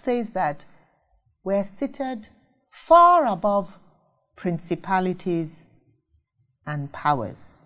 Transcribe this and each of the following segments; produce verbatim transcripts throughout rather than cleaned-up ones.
says that we're seated far above principalities and powers.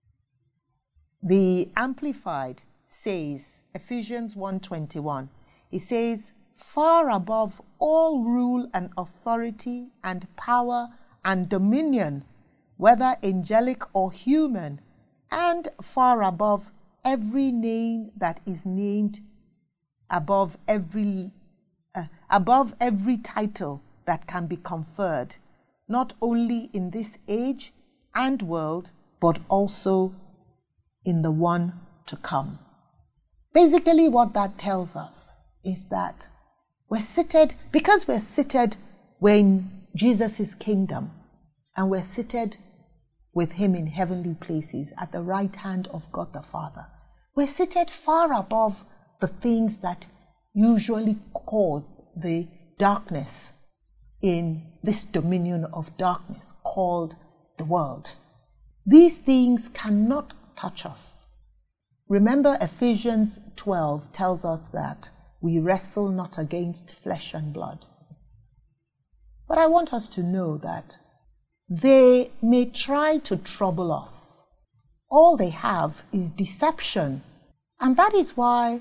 The Amplified says, Ephesians one twenty-one, it says, far above all rule and authority and power and dominion, whether angelic or human, and far above every name that is named, above every uh, above every title that can be conferred, not only in this age and world, but also in the one to come. Basically, what that tells us is that we're seated, because we're seated, we're in Jesus' kingdom, and we're seated with him in heavenly places at the right hand of God the Father. We're seated far above the things that usually cause the darkness in this dominion of darkness called the world. These things cannot touch us. Remember, Ephesians twelve tells us that we wrestle not against flesh and blood. But I want us to know that they may try to trouble us. All they have is deception. And that is why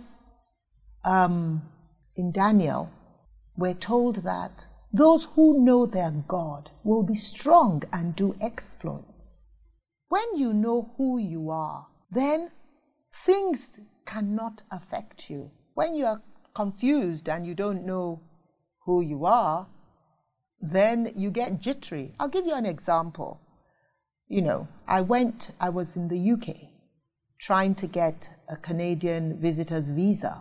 um, in Daniel, we're told that those who know their God will be strong and do exploits. When you know who you are, then things cannot affect you. When you are confused and you don't know who you are, then you get jittery. I'll give you an example. You know, I went, I was in the U K trying to get a Canadian visitor's visa.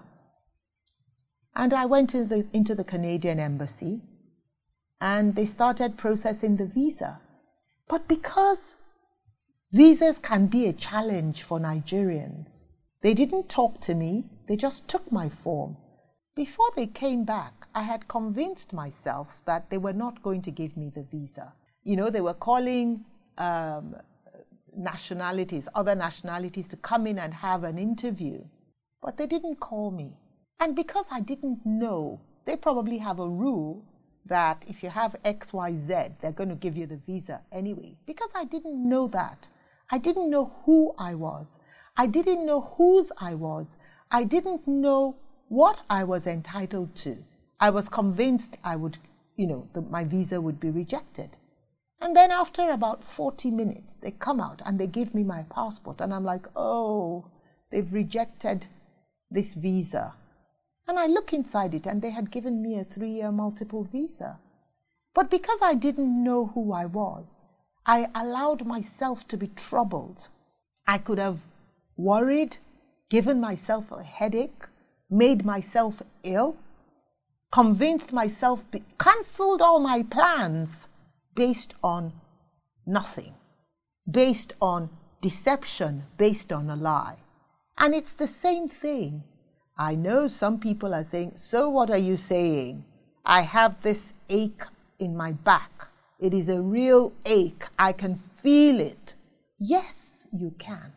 And I went into the, into the Canadian embassy and they started processing the visa. But because visas can be a challenge for Nigerians, they didn't talk to me, they just took my form. Before they came back, I had convinced myself that they were not going to give me the visa. You know, they were calling um, nationalities, other nationalities to come in and have an interview. But they didn't call me. And because I didn't know, they probably have a rule that if you have X Y Z, they're going to give you the visa anyway. Because I didn't know that. I didn't know who I was. I didn't know whose I was. I didn't know what I was entitled to. I was convinced I would, you know, the, my visa would be rejected. And then after about forty minutes, they come out and they give me my passport. And I'm like, oh, they've rejected this visa. And I look inside it and they had given me a three-year multiple visa. But because I didn't know who I was, I allowed myself to be troubled. I could have worried, given myself a headache, made myself ill, convinced myself, be, cancelled all my plans based on nothing, based on deception, based on a lie. And it's the same thing. I know some people are saying, so what are you saying? I have this ache in my back. It is a real ache. I can feel it. Yes, you can.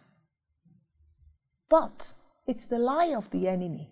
But it's the lie of the enemy.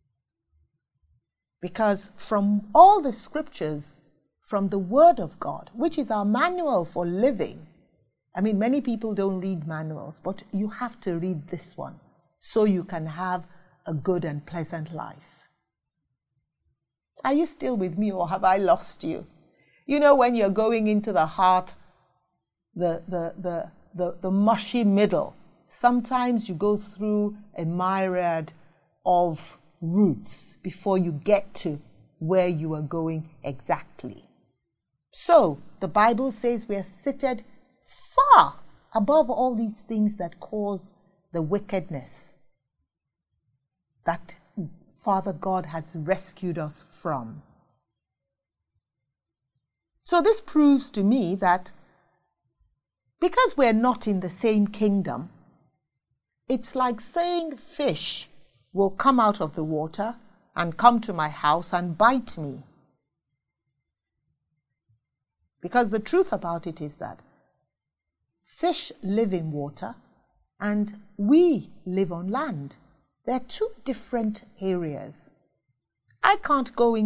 Because from all the scriptures, from the Word of God, which is our manual for living, I mean, many people don't read manuals, but you have to read this one so you can have a good and pleasant life. Are you still with me or have I lost you? You know, when you're going into the heart, the, the, the, the, the mushy middle, sometimes you go through a myriad of routes before you get to where you are going exactly. So, the Bible says we are seated far above all these things that cause the wickedness that Father God has rescued us from. So this proves to me that because we're not in the same kingdom, it's like saying fish will come out of the water and come to my house and bite me. Because the truth about it is that fish live in water and we live on land. They're two different areas. I can't go in